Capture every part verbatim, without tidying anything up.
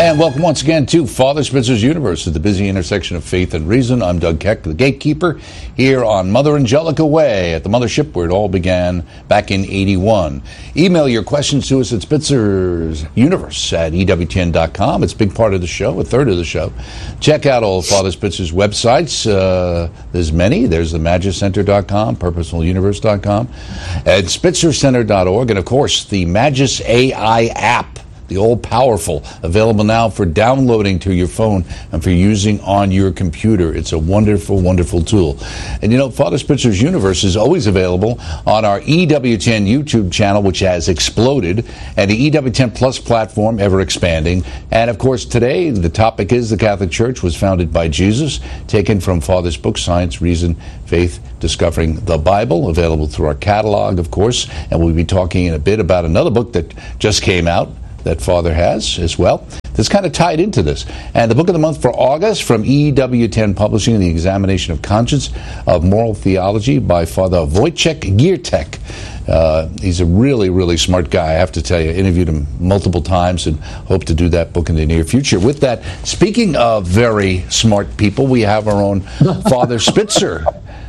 And welcome once again to Father Spitzer's Universe at the busy intersection of faith and reason. I'm Doug Keck, the gatekeeper, here on Mother Angelica Way at the mothership where it all began back in eighty-one. Email your questions to us at Spitzer's Universe at E W T N dot com. It's a big part of the show, a third of the show. Check out all of Father Spitzer's websites. Uh, there's many. There's the Magis Center dot com, Purposeful Universe dot com, and Spitzer Center dot org, and of course the Magis A I app, the all-powerful, available now for downloading to your phone and for using on your computer. It's a wonderful, wonderful tool. And you know, Father Spitzer's Universe is always available on our E W T N YouTube channel, which has exploded, and the E W T N Plus platform, ever expanding. And of course, today, the topic is the Catholic Church was founded by Jesus, taken from Father's book, Science, Reason, Faith, Discovering the Bible, available through our catalog, of course. And we'll be talking in a bit about another book that just came out, that Father has as well, that's kind of tied into this. And the book of the month for August from E W T N Publishing, The Examination of Conscience of Moral Theology by Father Wojciech Giertek. Uh, he's a really, really smart guy, I have to tell you. I interviewed him multiple times and hope to do that book in the near future. With that, speaking of very smart people, we have our own Father Spitzer.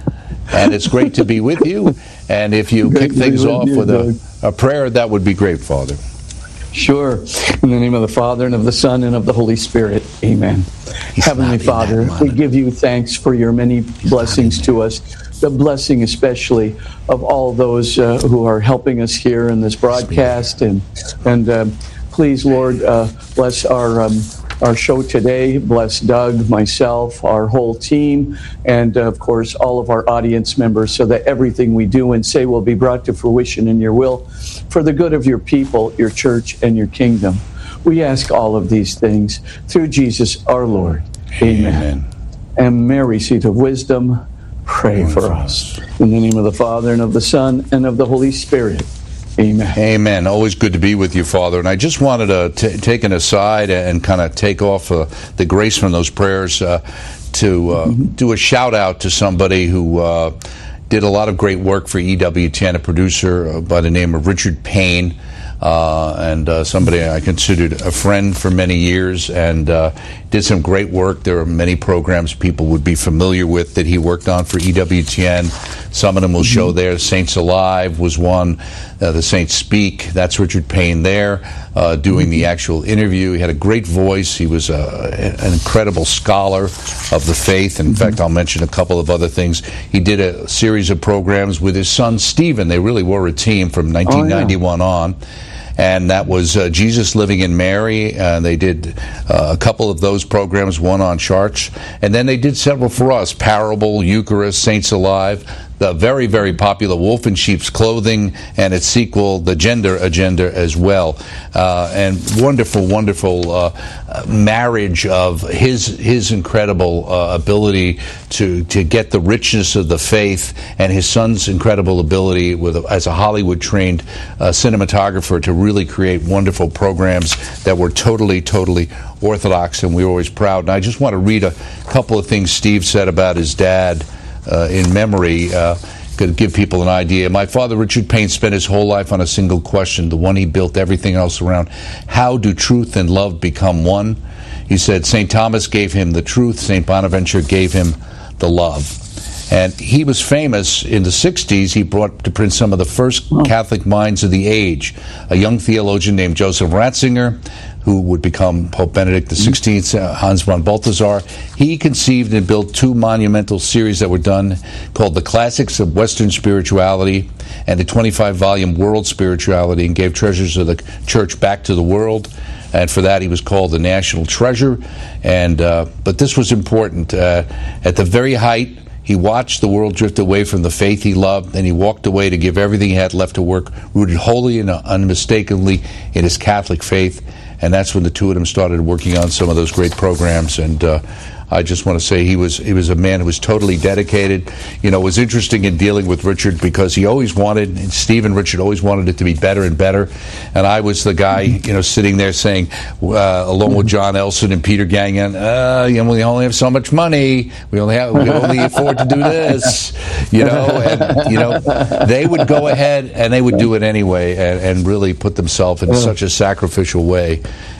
And it's great to be with you. And if you Great kick things with off you, with a, a prayer, that would be great, Father. Sure. In the name of the Father, and of the Son, and of the Holy Spirit. Amen. He's Heavenly Father, we give you thanks for your many blessings to us. The blessing especially of all those uh, who are helping us here in this broadcast. And and uh, please, Lord, uh, bless our um, our show today. Bless Doug, myself, our whole team, and uh, of course all of our audience members, so that everything we do and say will be brought to fruition in your will for the good of your people, your church, and your kingdom. We ask all of these things through Jesus our Lord. Amen. Amen. And Mary, seat of wisdom, pray for, for us. us. In the name of the Father, and of the Son, and of the Holy Spirit. Amen. Amen. Always good to be with you, Father. And I just wanted to t- take an aside and kind of take off uh, the grace from those prayers uh, to uh, mm-hmm. do a shout out to somebody who uh, did a lot of great work for E W T N, a producer uh, by the name of Richard Payne. Uh, and uh, somebody I considered a friend for many years, and uh, did some great work. There are many programs people would be familiar with that he worked on for E W T N. Some of them will show there. Saints Alive was one. Uh, the Saints Speak, that's Richard Payne there, uh, doing the actual interview. He had a great voice. He was uh, an incredible scholar of the faith. In fact, I'll mention a couple of other things. He did a series of programs with his son, Stephen. They really were a team from nineteen ninety-one oh, yeah. on. And that was uh, Jesus Living in Mary. Uh, they did uh, a couple of those programs, one on charts. And then they did several for us, Parable, Eucharist, Saints Alive, the very, very popular Wolf in Sheep's Clothing, and its sequel, The Gender Agenda, as well. Uh, and wonderful, wonderful uh, marriage of his his incredible uh, ability to, to get the richness of the faith, and his son's incredible ability with as a Hollywood-trained uh, cinematographer to really create wonderful programs that were totally, totally orthodox, and we were always proud. And I just want to read a couple of things Steve said about his dad. Uh, in memory, uh, could give people an idea. My father, Richard Payne, spent his whole life on a single question, the one he built everything else around. How do truth and love become one? He said Saint Thomas gave him the truth, Saint Bonaventure gave him the love. And he was famous in the sixties. He brought to print some of the first Catholic minds of the age. A young theologian named Joseph Ratzinger, who would become Pope Benedict the sixteenth, uh, Hans von Balthasar. He conceived and built two monumental series that were done called The Classics of Western Spirituality and the twenty-five volume World Spirituality, and gave treasures of the Church back to the world. And for that he was called the National Treasure. And uh, but this was important. Uh, at the very height, he watched the world drift away from the faith he loved, and he walked away to give everything he had left to work, rooted wholly and unmistakably in his Catholic faith. And that's when the two of them started working on some of those great programs. And uh, I just want to say he was he was a man who was totally dedicated. You know, it was interesting in dealing with Richard because he always wanted, and Steve and Richard always wanted it to be better and better. And I was the guy, you know, sitting there saying, uh, along with John Elson and Peter Gagnon, uh, you know, we only have so much money. We only have, we can only afford to do this. You know, and you know, they would go ahead and they would do it anyway, and, and really put themselves in such a sacrificial way.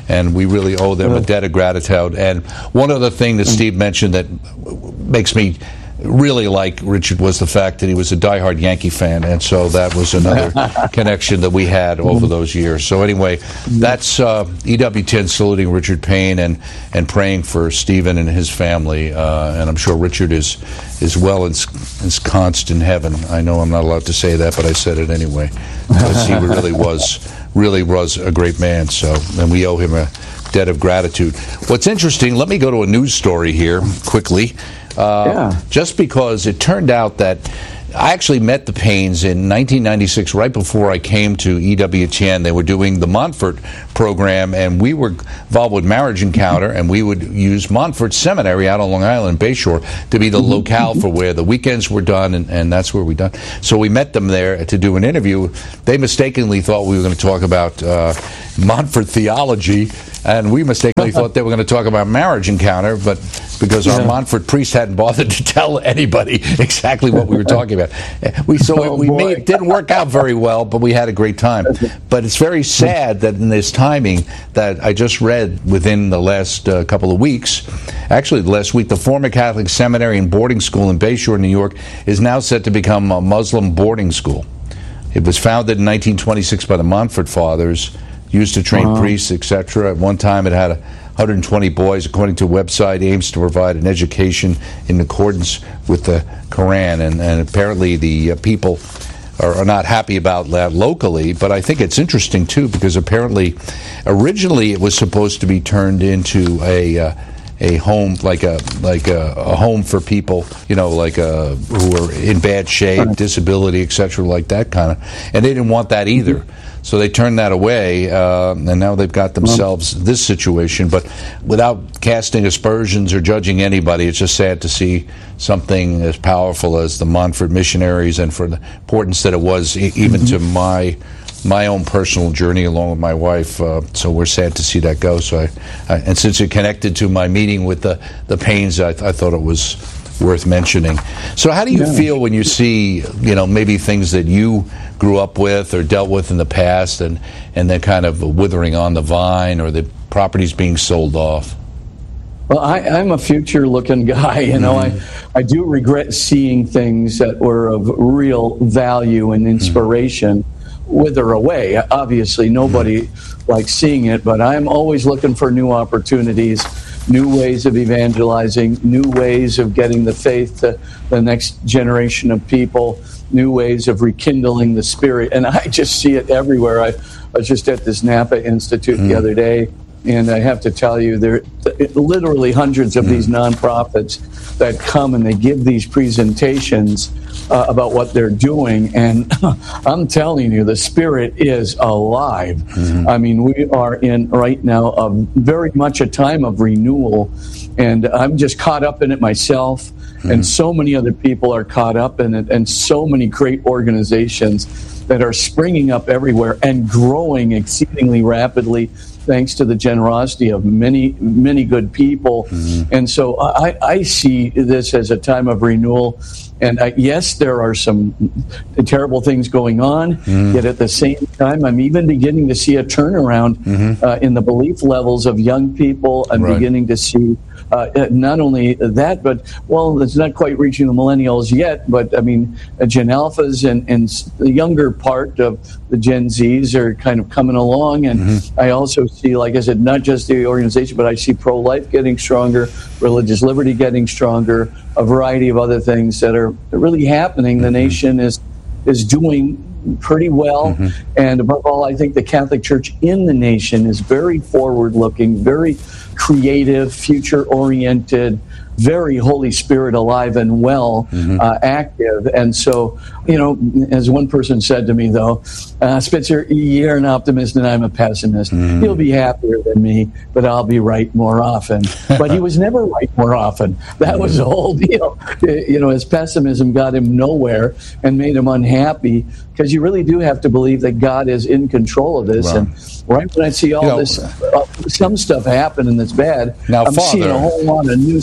and we really owe them a debt of gratitude. And one other thing that Steve mentioned that makes me really like Richard was the fact that he was a diehard Yankee fan, and so that was another connection that we had over those years. So anyway, that's uh, E W ten saluting Richard Payne and, and praying for Stephen and his family, uh, and I'm sure Richard is is well ensconced in heaven. I know I'm not allowed to say that, but I said it anyway, because he really was really was a great man. So, and we owe him a debt of gratitude. What's interesting, let me go to a news story here quickly. Uh, yeah. Just because it turned out that I actually met the Paynes in nineteen ninety-six, right before I came to E W T N. They were doing the Montfort program, and we were involved with Marriage Encounter, and we would use Montfort Seminary out on Long Island, Bayshore, to be the locale for where the weekends were done, and, and that's where we done. So we met them there to do an interview. They mistakenly thought we were going to talk about uh, Montfort theology, and we mistakenly thought they were going to talk about Marriage Encounter, but because yeah. our Montfort priest hadn't bothered to tell anybody exactly what we were talking about. We so oh, we made, it didn't work out very well, but we had a great time. But it's very sad that in this timing that I just read within the last uh, couple of weeks, actually the last week, the former Catholic seminary and boarding school in Bayshore, New York, is now set to become a Muslim boarding school. It was founded in nineteen twenty-six by the Montfort Fathers, used to train uh-huh. priests, et cetera. At one time, it had a one hundred twenty boys, according to a website, aims to provide an education in accordance with the Quran. And, and apparently the uh, people are, are not happy about that locally, but I think it's interesting, too, because apparently originally it was supposed to be turned into a uh, a home, like a like a, a home for people, you know, like a, who are in bad shape, disability, et cetera, like that kind of. And they didn't want that either. So they turned that away, uh, and now they've got themselves this situation. But without casting aspersions or judging anybody, it's just sad to see something as powerful as the Montfort missionaries, and for the importance that it was e- even to my my own personal journey along with my wife. Uh, so we're sad to see that go. So I, I, and since it connected to my meeting with the the Paynes, I, I thought it was worth mentioning. So how do you yeah. feel when you see, you know, maybe things that you grew up with or dealt with in the past, and and then kind of withering on the vine, or the properties being sold off? Well, I, I'm a future-looking guy. You know, mm-hmm. I I do regret seeing things that were of real value and inspiration mm-hmm. wither away. Obviously, nobody mm-hmm. likes seeing it, but I'm always looking for new opportunities, new ways of evangelizing, new ways of getting the faith to the next generation of people, new ways of rekindling the spirit. And I just see it everywhere. I, I was just at this Napa Institute mm. the other day, and I have to tell you, there are literally hundreds of mm. these nonprofits that come and they give these presentations uh, about what they're doing. And I'm telling you, the spirit is alive. Mm-hmm. I mean, we are in right now a very much a time of renewal, and I'm just caught up in it myself. Mm-hmm. And so many other people are caught up in it, and so many great organizations that are springing up everywhere and growing exceedingly rapidly, thanks to the generosity of many, many good people. Mm-hmm. And so I, I see this as a time of renewal. And I, yes, there are some terrible things going on, mm-hmm. yet at the same time, I'm even beginning to see a turnaround mm-hmm. uh, in the belief levels of young people. I'm right. beginning to see uh, not only that, but, well, it's not quite reaching the millennials yet, but, I mean, uh, Gen Alphas and, and the younger part of the Gen Zs are kind of coming along. And mm-hmm. I also see, like I said, not just the organization, but I see pro-life getting stronger, religious liberty getting stronger, a variety of other things that are really happening. The mm-hmm. nation is is doing pretty well. Mm-hmm. And above all, I think the Catholic Church in the nation is very forward-looking, very creative, future-oriented, very Holy Spirit alive and well, mm-hmm. uh, active. And so, you know, as one person said to me, though, uh, Spitzer, you're an optimist and I'm a pessimist. Mm-hmm. You'll be happier than me, but I'll be right more often. But he was never right more often. That mm-hmm. was the whole deal. You know, his pessimism got him nowhere and made him unhappy, because you really do have to believe that God is in control of this. Wow. And right when I see all you know, this, uh, some stuff happening that's bad, now, I'm Father, seeing a whole lot of new stuff that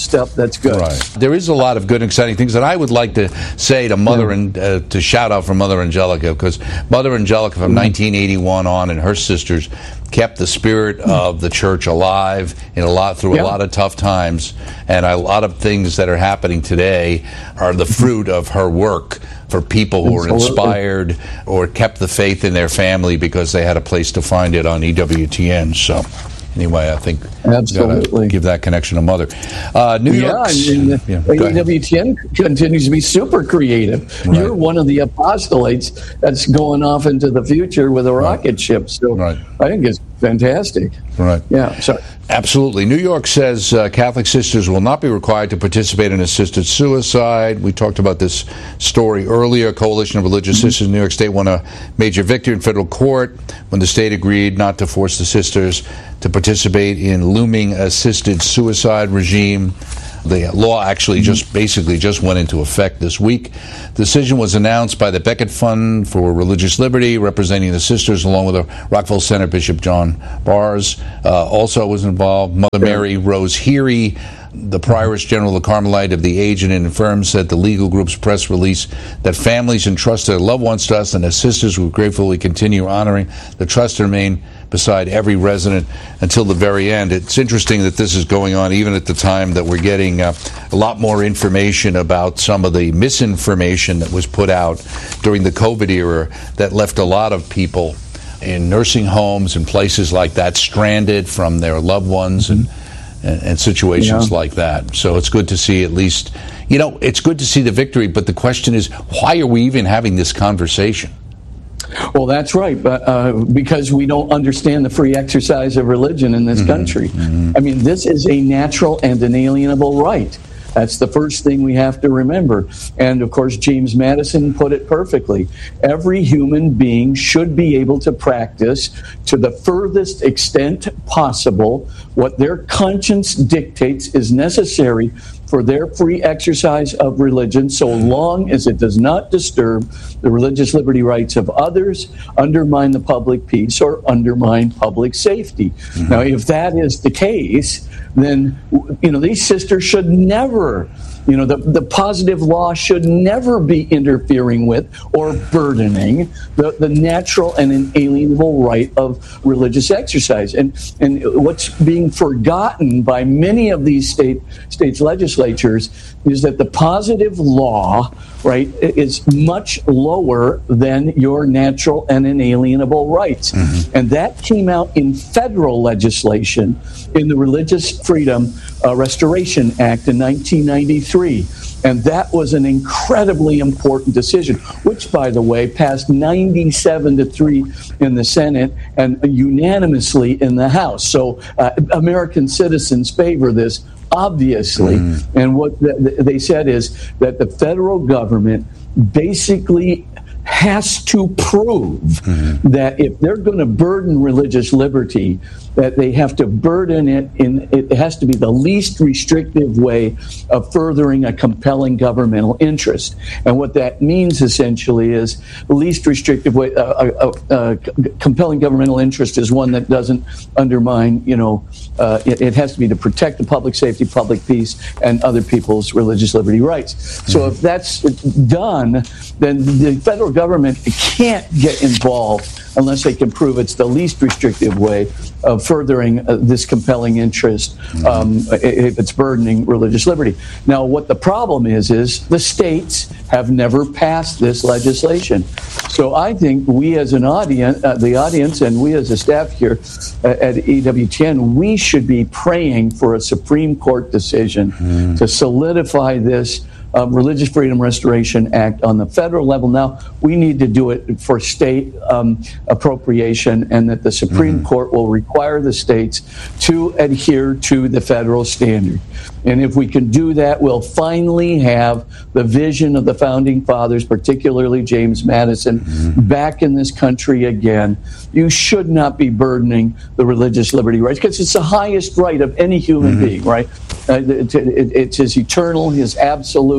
that's good. Right. There is a lot of good and exciting things that I would like to say to Mother Yeah. and uh, to shout out for Mother Angelica, because Mother Angelica from mm-hmm. nineteen eighty-one on and her sisters kept the spirit of the church alive in a lot through yeah. a lot of tough times, and a lot of things that are happening today are the fruit of her work for people who Absolutely. are inspired or kept the faith in their family because they had a place to find it on E W T N. So anyway, I think absolutely give that connection to Mother. Uh, New yeah, York, I mean, yeah, E W T N continues to be super creative. Right. You're one of the apostolates that's going off into the future with a rocket right. ship. So right. I think it's fantastic. Right. Yeah. Sorry. Absolutely. New York says uh, Catholic sisters will not be required to participate in assisted suicide. We talked about this story earlier. Coalition of Religious mm-hmm. Sisters in New York State won a major victory in federal court when the state agreed not to force the sisters to participate in looming assisted suicide regime. The law actually just basically just went into effect this week. The decision was announced by the Becket Fund for Religious Liberty, representing the sisters, along with the Rockville Center Bishop John Bars. Uh, also was involved Mother Mary Rose Heery, the Prioress General of the Carmelite of the Aged and Infirm, said the legal group's press release that families entrust their loved ones to us, and as sisters will gratefully continue honoring the trust to remain beside every resident until the very end. It's interesting that this is going on even at the time that we're getting uh, a lot more information about some of the misinformation that was put out during the COVID era that left a lot of people in nursing homes and places like that stranded from their loved ones and, and, and situations yeah. like that. So it's good to see at least, you know, it's good to see the victory, but the question is, why are we even having this conversation? Well, that's right, but uh, because we don't understand the free exercise of religion in this mm-hmm. country. Mm-hmm. I mean, this is a natural and inalienable right. That's the first thing we have to remember. And, of course, James Madison put it perfectly. Every human being should be able to practice to the furthest extent possible what their conscience dictates is necessary for their free exercise of religion, so long as it does not disturb the religious liberty rights of others, undermine the public peace, or undermine public safety. Mm-hmm. Now, if that is the case, then, you know, these sisters should never, you know, the, the positive law should never be interfering with or burdening the, the natural and inalienable right of religious exercise. And and what's being forgotten by many of these state states legislatures is that the positive law, right, is much lower than your natural and inalienable rights. Mm-hmm. And that came out in federal legislation in the Religious Freedom uh, Restoration Act in nineteen ninety-three. And that was an incredibly important decision, which, by the way, passed ninety-seven to three in the Senate and unanimously in the House. So uh, American citizens favor this, obviously. Mm. And what th- they said is that the federal government basically has to prove mm-hmm. that if they're going to burden religious liberty, that they have to burden it in, it has to be the least restrictive way of furthering a compelling governmental interest. And what that means essentially is the least restrictive way, uh, uh, uh, compelling governmental interest is one that doesn't undermine, you know, uh, it, it has to be to protect the public safety, public peace, and other people's religious liberty rights. Mm-hmm. So if that's done, then the federal government can't get involved unless they can prove it's the least restrictive way of furthering uh, this compelling interest um, if it's burdening religious liberty. Now, what the problem is, is the states have never passed this legislation. So I think we as an audience, uh, the audience, and we as a staff here uh, at E W T N, we should be praying for a Supreme Court decision mm. to solidify this Um, Religious Freedom Restoration Act on the federal level. Now, we need to do it for state um, appropriation, and that the Supreme mm-hmm. Court will require the states to adhere to the federal standard. And if we can do that, we'll finally have the vision of the Founding Fathers, particularly James Madison, mm-hmm. back in this country again. You should not be burdening the religious liberty rights, because it's the highest right of any human mm-hmm. being, right? Uh, it, it, it's his eternal, his absolute,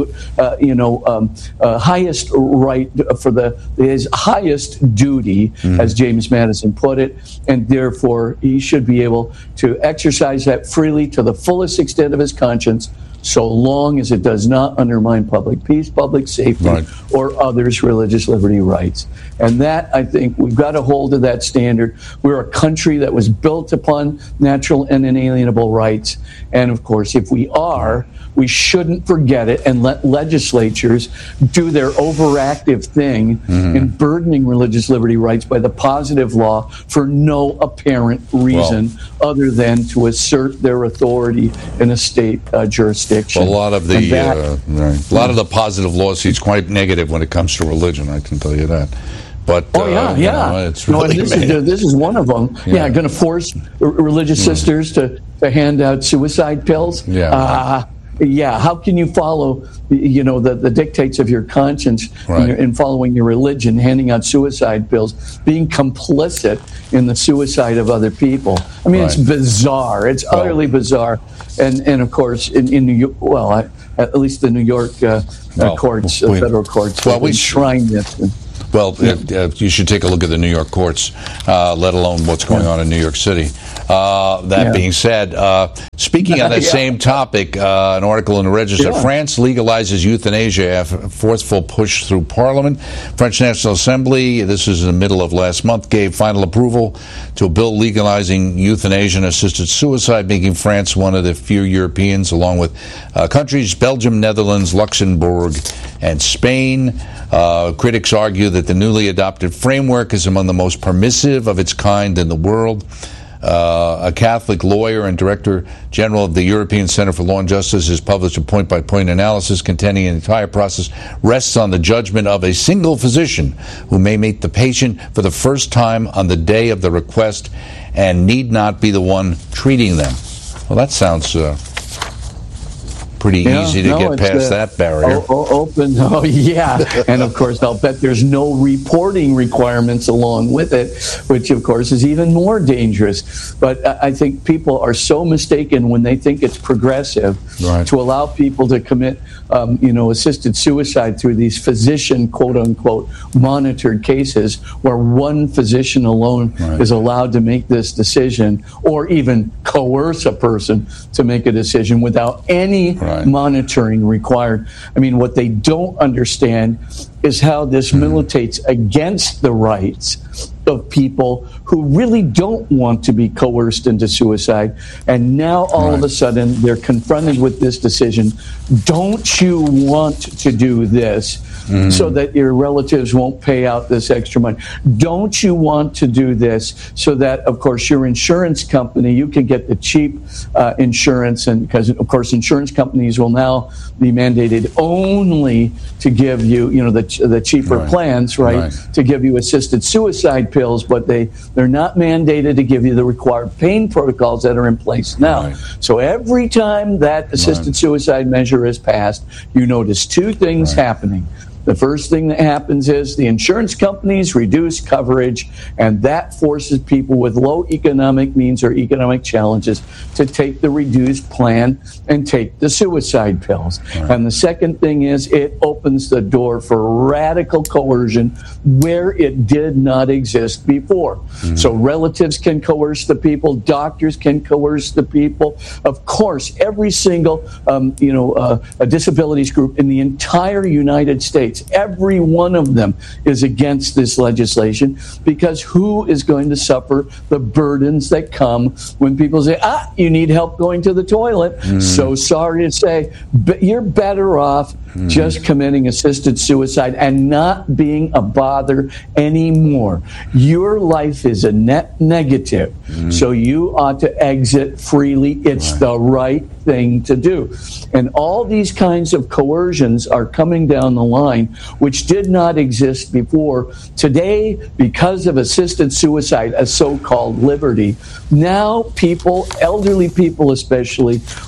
absolute, uh, you know, um, uh, highest right for the his highest duty, mm-hmm. as James Madison put it, and therefore he should be able to exercise that freely to the fullest extent of his conscience, so long as it does not undermine public peace, public safety, right. or others' religious liberty rights. And that, I think, we've got to hold to that standard. We're a country that was built upon natural and inalienable rights. And, of course, if we are, we shouldn't forget it and let legislatures do their overactive thing mm-hmm. in burdening religious liberty rights by the positive law for no apparent reason well, other than to assert their authority in a state uh, jurisdiction. Well, a lot of the that, uh, right. a lot of the positive law seems quite negative when it comes to religion. I can tell you that. But, oh, yeah, uh, yeah. You know, it's really no, this, is, this is one of them. Yeah, yeah going to force r- religious yeah. sisters to, to hand out suicide pills. Yeah. Uh, yeah, how can you follow, you know, the, the dictates of your conscience right. in, in following your religion, handing out suicide pills, being complicit in the suicide of other people? I mean, right. it's bizarre. It's well, utterly bizarre. And, and of course, in, in New York, well, I, at least the New York uh, well, courts, we, uh, federal courts, well, we enshrined this. And, Well, yeah. uh, you should take a look at the New York courts, uh, let alone what's going yeah. on in New York City. Uh, that yeah. being said, uh, speaking on that yeah. same topic, uh, an article in the Register, yeah. France legalizes euthanasia after a forceful push through Parliament. French National Assembly, this is in the middle of last month, gave final approval to a bill legalizing euthanasia and assisted suicide, making France one of the few Europeans, along with uh, countries Belgium, Netherlands, Luxembourg, and Spain. Uh, critics argue that the newly adopted framework is among the most permissive of its kind in the world. Uh, a Catholic lawyer and Director General of the European Center for Law and Justice has published a point-by-point analysis contending the entire process rests on the judgment of a single physician who may meet the patient for the first time on the day of the request and need not be the one treating them. Well, that sounds uh, pretty yeah, easy to no, get past uh, that barrier. O- open, oh yeah, and of course I'll bet there's no reporting requirements along with it, which of course is even more dangerous. But I think people are so mistaken when they think it's progressive right. to allow people to commit, um, you know, assisted suicide through these physician, quote unquote, monitored cases where one physician alone right. is allowed to make this decision, or even coerce a person to make a decision without any right. monitoring required. I mean, what they don't understand is how this mm. militates against the rights of people who really don't want to be coerced into suicide. And now all right. of a sudden they're confronted with this decision. Don't you want to do this mm. so that your relatives won't pay out this extra money? Don't you want to do this so that, of course, your insurance company, you can get the cheap uh, insurance, and because, of course, insurance companies will now be mandated only to give you, you know, the the cheaper right. plans, right, right, to give you assisted suicide pills, but they, they're not mandated to give you the required pain protocols that are in place now. Right. So every time that assisted right. suicide measure is passed, you notice two things right. happening. The first thing that happens is the insurance companies reduce coverage, and that forces people with low economic means or economic challenges to take the reduced plan and take the suicide pills. Right. And the second thing is it opens the door for radical coercion where it did not exist before. Mm-hmm. So relatives can coerce the people, doctors can coerce the people. Of course, every single um, you know uh, a disabilities group in the entire United States, every one of them is against this legislation, because who is going to suffer the burdens that come when people say, ah, you need help going to the toilet? Mm. So sorry to say, but you're better off mm. just committing assisted suicide and not being a bother anymore. Your life is a net negative, mm. so you ought to exit freely. It's right. the right thing to do. And all these kinds of coercions are coming down the line, which did not exist before. Today, because of assisted suicide, a so-called liberty, now people, elderly people especially,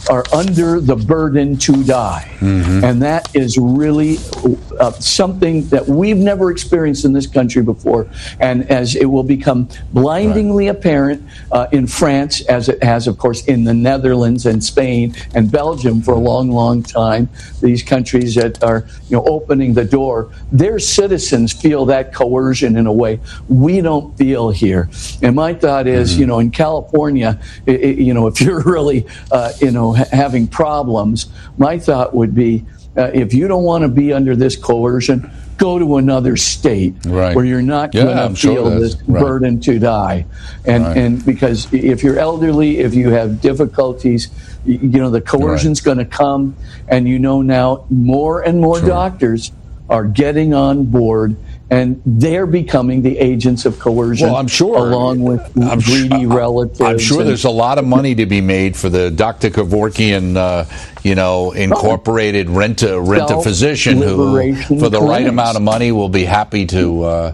are under the burden to die. Mm-hmm. And that is really uh, something that we've never experienced in this country before. And as it will become blindingly right. apparent uh, in France, as it has, of course, in the Netherlands and Spain and Belgium for a long, long time, these countries that are, you know, opening the door, their citizens feel that coercion in a way we don't feel here. And my thought is, mm-hmm. you know, in California, it, it, you know, if you're really, uh, you know, ha- having problems, my thought would be, uh, if you don't want to be under this coercion, go to another state right. where you're not yeah, going to feel sure this right. burden to die. And right. and because if you're elderly, if you have difficulties, you know, the coercion's right. going to come. And you know now more and more sure. doctors are getting on board, and they're becoming the agents of coercion. Well, I'm sure, along with I'm greedy sure, relatives. I'm sure and, there's a lot of money to be made for the Doctor Kevorkian, uh, you know, incorporated rent a rent a physician who, for the right amount of money, will be happy to uh,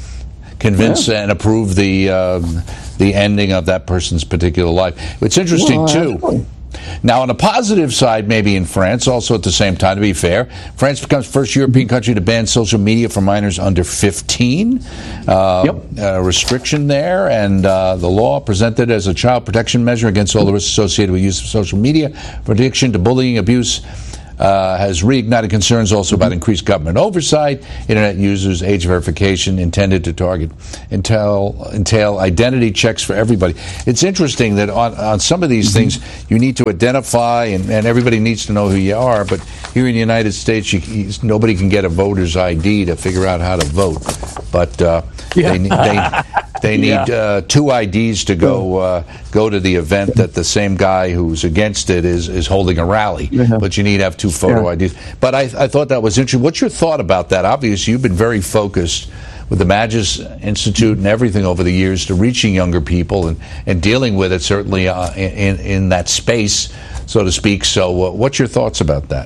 convince yeah. and approve the uh, the ending of that person's particular life. It's interesting well, too. Absolutely. Now, on the positive side, maybe in France, also at the same time, to be fair, France becomes the first European country to ban social media for minors under fifteen. Uh, yep. A restriction there, and uh, the law presented as a child protection measure against all the risks associated with use of social media, for addiction to bullying, abuse, Uh, has reignited concerns also about increased government oversight, internet users, age verification intended to target, entail, entail identity checks for everybody. It's interesting that on, on some of these mm-hmm. things, you need to identify, and, and everybody needs to know who you are, but here in the United States, you, you, nobody can get a voter's I D to figure out how to vote. But uh, yeah. they, they, they need yeah. uh, two I Ds to go uh, go to the event that the same guy who's against it is, is holding a rally. Yeah. But you need to have two photo yeah. I Ds. But I, I thought that was interesting. What's your thought about that? Obviously, you've been very focused with the Magis Institute and everything over the years to reaching younger people and, and dealing with it, certainly uh, in, in that space, so to speak. So uh, what's your thoughts about that?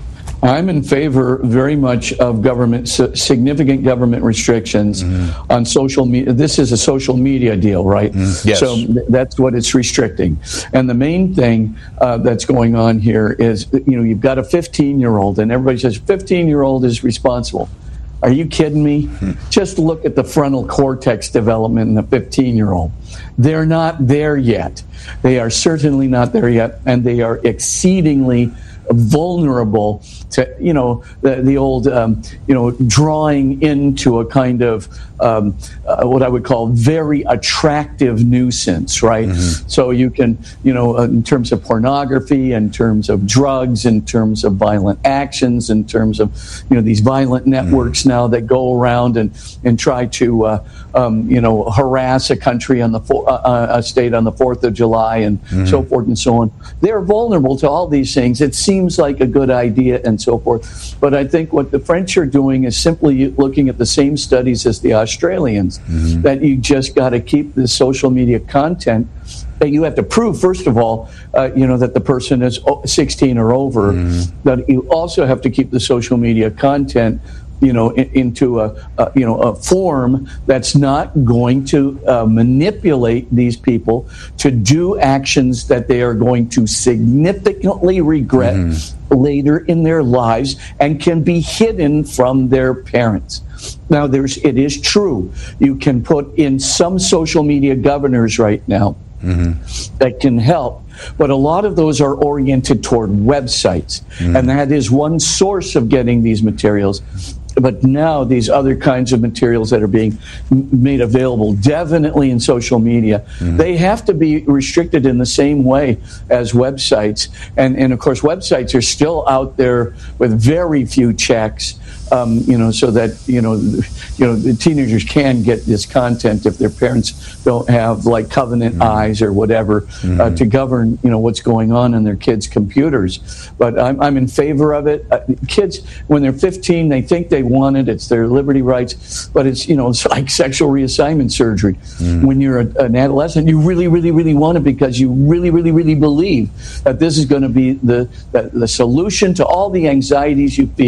I'm in favor very much of government, significant government restrictions mm-hmm. on social media. This is a social media deal, right? Mm-hmm. Yes. So th- that's what it's restricting. And the main thing uh, that's going on here is, you know, you've got a fifteen-year-old, and everybody says fifteen-year-old is responsible. Are you kidding me? Mm-hmm. Just look at the frontal cortex development in a fifteen-year-old. They're not there yet. They are certainly not there yet, and they are exceedingly vulnerable to, you know, the, the old, um, you know, drawing into a kind of um, uh, what I would call very attractive nuisance, right? Mm-hmm. So you can, you know, uh, in terms of pornography, in terms of drugs, in terms of violent actions, in terms of, you know, these violent networks mm-hmm. now that go around and, and try to, uh, um, you know, harass a country on the, for, uh, a state on the fourth of July and mm-hmm. so forth and so on. They're vulnerable to all these things. It seems like a good idea and so forth. But I think what the French are doing is simply looking at the same studies as the Australians, mm-hmm. that you just got to keep the social media content. That you have to prove, first of all, uh, you know, that the person is sixteen or over. Mm-hmm. That you also have to keep the social media content, you know, in, into a, a you know a form that's not going to uh, manipulate these people to do actions that they are going to significantly regret mm-hmm. later in their lives and can be hidden from their parents. Now, there's it is true. You can put in some social media governors right now mm-hmm. that can help. But a lot of those are oriented toward websites. Mm-hmm. And that is one source of getting these materials. But now these other kinds of materials that are being made available, definitely in social media, mm-hmm. they have to be restricted in the same way as websites. And, and of course, websites are still out there with very few checks. Um, you know, so that, you know, you know, the teenagers can get this content if their parents don't have, like, Covenant mm-hmm. eyes or whatever mm-hmm. uh, to govern, you know, what's going on in their kids' computers. But I'm, I'm in favor of it. Uh, kids, when they're fifteen, they think they want it. It's their liberty rights. But it's, you know, it's like sexual reassignment surgery. Mm-hmm. When you're a, an adolescent, you really, really, really want it because you really, really, really believe that this is going to be the, the, the solution to all the anxieties you feel.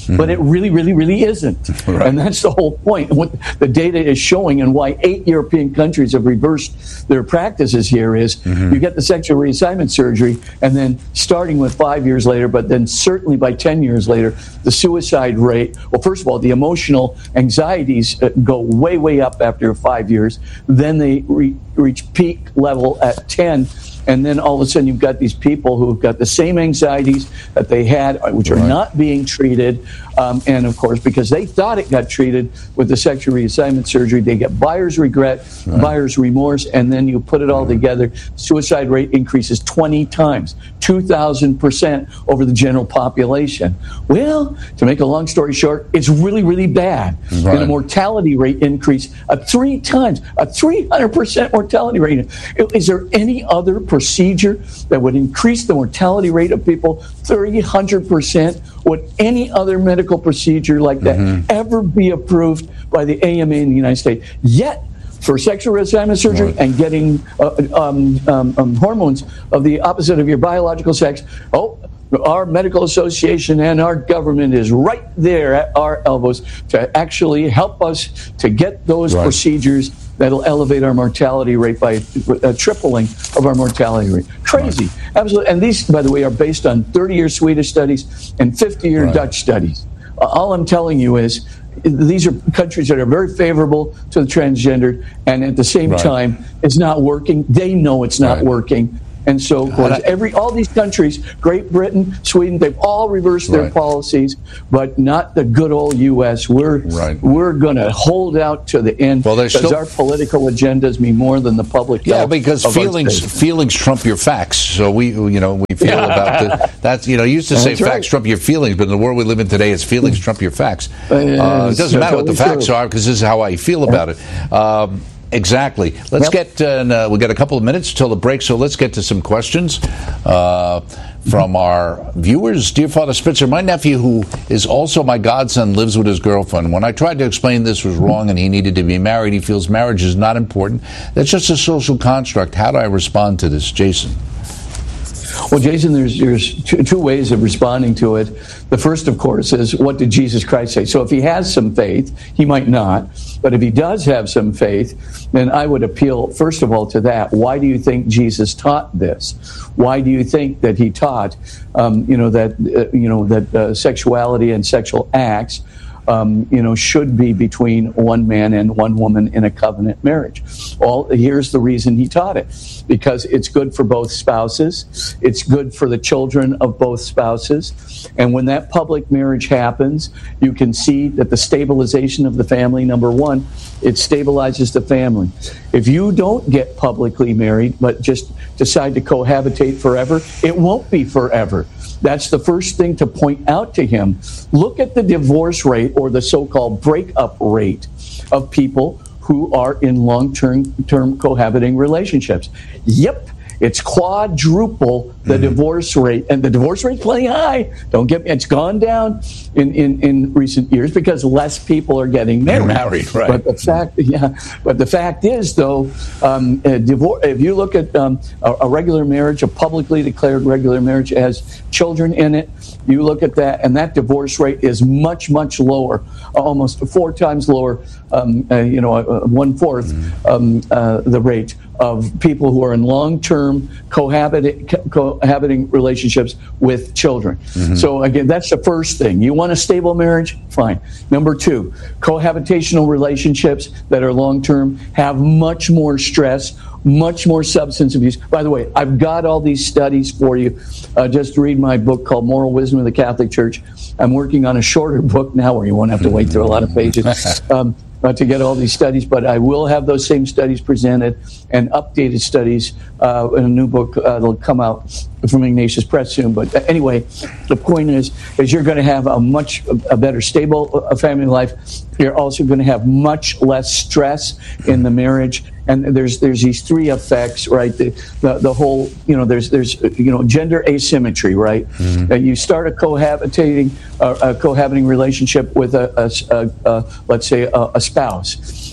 Mm-hmm. But it really, really, really isn't. Right. And that's the whole point. What the data is showing, and why eight European countries have reversed their practices here, is mm-hmm. you get the sexual reassignment surgery, and then starting with five years later, but then certainly by ten years later, the suicide rate, well, first of all, the emotional anxieties uh, go way, way up after five years. Then they re- reach peak level at ten. And then all of a sudden you've got these people who've got the same anxieties that they had, which are right. not being treated. Um, and of course, because they thought it got treated with the sexual reassignment surgery, they get buyer's regret, right. buyer's remorse, and then you put it all right. together. Suicide rate increases twenty times, two thousand percent over the general population. Well, to make a long story short, it's really, really bad. Right. And the mortality rate increase uh, three times, a three hundred percent mortality rate. Is there any other procedure that would increase the mortality rate of people three hundred percent? Would any other medical procedure like that mm-hmm. ever be approved by the A M A in the United States? Yet, for sexual reassignment surgery right. and getting uh, um, um, um, hormones of the opposite of your biological sex, oh, our medical association and our government is right there at our elbows to actually help us to get those right. procedures that'll elevate our mortality rate by a tripling of our mortality rate. Crazy. Right. Absolutely. And these, by the way, are based on thirty-year Swedish studies and fifty-year right. Dutch studies. Uh, all I'm telling you is these are countries that are very favorable to the transgendered, and at the same right. time, it's not working. They know it's not right. working. And so, of course, every all these countries, Great Britain, Sweden, they've all reversed their right. policies, but not the good old U S. We're right. we're going to hold out to the end well, because still... our political agendas mean more than the public. Yeah, because feelings feelings trump your facts. So we, you know, we feel yeah. about the, that's you know, you used to say that's facts right. trump your feelings, but in the world we live in today, it's feelings trump your facts. Uh, uh, it doesn't matter totally what the facts true. are because this is how I feel about it. Um, Exactly. Let's yep. get, uh, we got a couple of minutes till the break, so let's get to some questions uh, from our viewers. Dear Father Spitzer, my nephew, who is also my godson, lives with his girlfriend. When I tried to explain this was wrong and he needed to be married, he feels marriage is not important. That's just a social construct. How do I respond to this? Jason. Well, Jason, there's, there's two, two ways of responding to it. The first, of course, is what did Jesus Christ say? So if he has some faith, he might not. But if he does have some faith, then I would appeal, first of all, to that. Why do you think Jesus taught this? Why do you think that he taught, um, you know, that uh, you know that uh, sexuality and sexual acts, um, you know, should be between one man and one woman in a covenant marriage? Well, here's the reason he taught it. Because it's good for both spouses. It's good for the children of both spouses. And when that public marriage happens, you can see that the stabilization of the family, number one, it stabilizes the family. If you don't get publicly married, but just decide to cohabitate forever, it won't be forever. That's the first thing to point out to him. Look at the divorce rate, or the so-called breakup rate of people who are in long-term term cohabiting relationships. Yep, it's quadruple the mm-hmm. divorce rate, and the divorce rate's plenty high. Don't get me, it's gone down in, in, in recent years because less people are getting married. married right. But the fact, yeah, but the fact is, though, um, a divorce. If you look at um, a, a regular marriage, a publicly declared regular marriage has children in it, you look at that, and that divorce rate is much, much lower, almost four times lower. Um, uh, you know, uh, one fourth mm-hmm. um, uh, the rate of people who are in long-term cohabiting, cohabiting relationships with children. Mm-hmm. So again, that's the first thing. You want a stable marriage? Fine. Number two, cohabitational relationships that are long-term have much more stress, much more substance abuse. By the way, I've got all these studies for you. Uh, just read my book called Moral Wisdom of the Catholic Church. I'm working on a shorter book now where you won't have to wait through a lot of pages. Um, Uh, to get all these studies, but I will have those same studies presented and updated studies uh, in a new book uh, that'll come out from Ignatius Press soon. But anyway, the point is, is you're going to have a much a better stable uh, family life. You're also going to have much less stress in the marriage. And there's there's these three effects, right? The the, the whole, you know, there's there's you know gender asymmetry, right? Mm-hmm. Uh, you start a cohabitating uh, a cohabiting relationship with a, a, a, a let's say a, a spouse,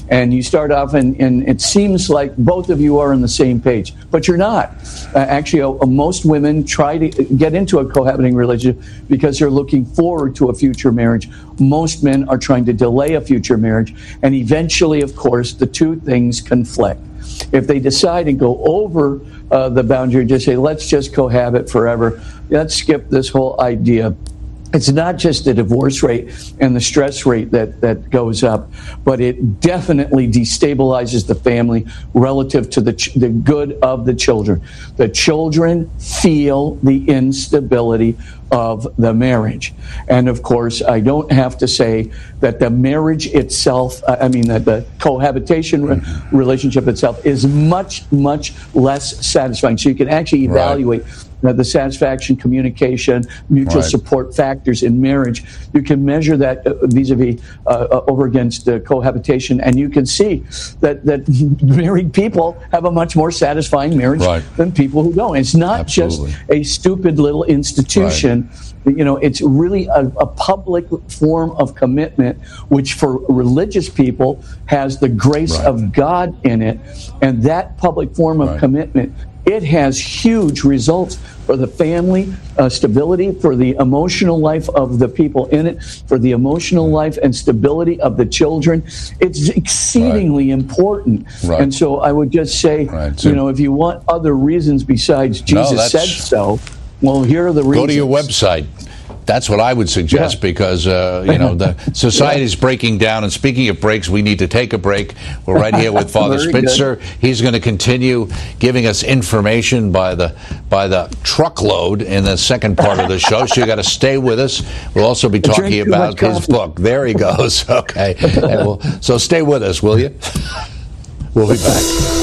and you start off, and, and it seems like both of you are on the same page, but you're not. Uh, actually, uh, most women try to get into a cohabiting relationship because they're looking forward to a future marriage. Most men are trying to delay a future marriage, and eventually, of course, the two things conflict. If they decide and go over uh, the boundary and just say, let's just cohabit forever, let's skip this whole idea. It's not just the divorce rate and the stress rate that, that goes up, but it definitely destabilizes the family relative to the ch- the good of the children. The children feel the instability of the marriage. And of course, I don't have to say that the marriage itself, I mean, that the cohabitation re- relationship itself is much, much less satisfying. So you can actually evaluate right. Uh, the satisfaction, communication, mutual right. support factors in marriage. You can measure that uh, vis-a-vis uh, uh, over against uh, cohabitation, and you can see that, that married people have a much more satisfying marriage right. than people who don't. It's not Absolutely. just a stupid little institution. Right. You know, it's really a, a public form of commitment, which for religious people has the grace right. of God in it, and that public form of right. commitment, it has huge results for the family uh, stability, for the emotional life of the people in it, for the emotional life and stability of the children. It's exceedingly right. important. Right. And so I would just say, right. so, you know, if you want other reasons besides Jesus no, said so, well, here are the reasons. Go to your website. That's what I would suggest yeah. because, uh, you know, the society is yeah. breaking down. And speaking of breaks, we need to take a break. We're right here with Father Spitzer. Good. He's going to continue giving us information by the by the truckload in the second part of the show. So you got to stay with us. We'll also be talking about his book. There he goes. Okay. And we'll, so stay with us, will you? We'll be back.